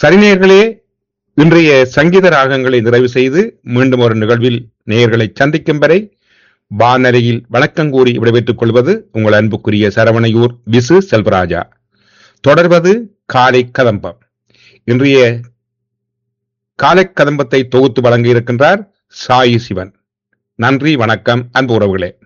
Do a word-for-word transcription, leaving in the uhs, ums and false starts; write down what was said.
சரி நேயர்களே, இன்றைய சங்கீத ராகங்களை நிறைவு செய்து மீண்டும் ஒரு நிகழ்வில் நேயர்களை சந்திக்கும் வரை வானரையில் வணக்கம் கூறி விடைபெற்றுக் கொள்வது உங்கள் அன்புக்குரிய சரவணையூர் விசு செல்வராஜா. தொடர்வது காலை கதம்பம். இன்றைய காலை கதம்பத்தை தொகுத்து வழங்க இருக்கின்றார் சாயி சிவன். நன்றி, வணக்கம் அன்பு உறவுகளே.